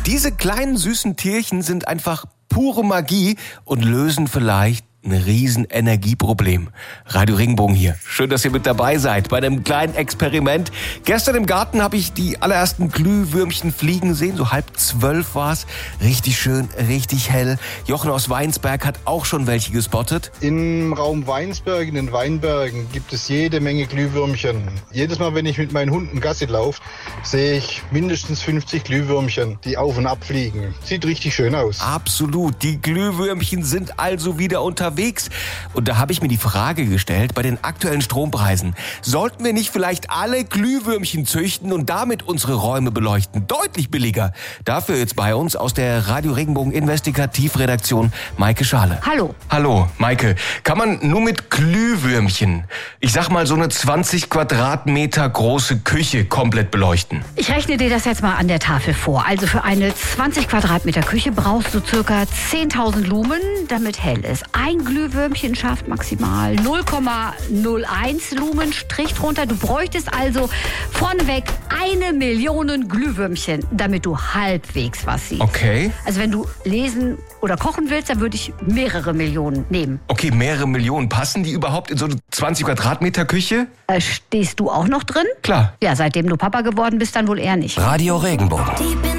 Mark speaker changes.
Speaker 1: Diese kleinen süßen Tierchen sind einfach pure Magie und lösen vielleicht ein riesen Energieproblem. Radio Regenbogen hier. Schön, dass ihr mit dabei seid bei einem kleinen Experiment. Gestern im Garten habe ich die allerersten Glühwürmchen fliegen sehen. So 11:30 war es. Richtig schön, richtig hell. Jochen aus Weinsberg hat auch schon welche gespottet.
Speaker 2: Im Raum Weinsberg, in den Weinbergen, gibt es jede Menge Glühwürmchen. Jedes Mal, wenn ich mit meinen Hunden Gassi laufe, sehe ich mindestens 50 Glühwürmchen, die auf und ab fliegen. Sieht richtig schön aus.
Speaker 1: Absolut. Die Glühwürmchen sind also wieder unterwegs. Und da habe ich mir die Frage gestellt, bei den aktuellen Strompreisen, sollten wir nicht vielleicht alle Glühwürmchen züchten und damit unsere Räume beleuchten? Deutlich billiger. Dafür jetzt bei uns aus der Radio Regenbogen Investigativredaktion Maike Schale.
Speaker 3: Hallo.
Speaker 1: Hallo, Maike. Kann man nur mit Glühwürmchen, ich sag mal so eine 20 Quadratmeter große Küche komplett beleuchten?
Speaker 3: Ich rechne dir das jetzt mal an der Tafel vor. Also für eine 20 Quadratmeter Küche brauchst du circa 10.000 Lumen, damit hell ist. Ein Glühwürmchen schafft maximal 0,01 Lumen, Strich drunter. Du bräuchtest also vorneweg 1 Million Glühwürmchen, damit du halbwegs was siehst.
Speaker 1: Okay.
Speaker 3: Also wenn du lesen oder kochen willst, dann würde ich mehrere Millionen nehmen.
Speaker 1: Okay, mehrere Millionen. Passen die überhaupt in so eine 20 Quadratmeter Küche?
Speaker 3: Stehst du auch noch drin?
Speaker 1: Klar.
Speaker 3: Ja, seitdem du Papa geworden bist, dann wohl eher nicht.
Speaker 4: Radio Regenbogen.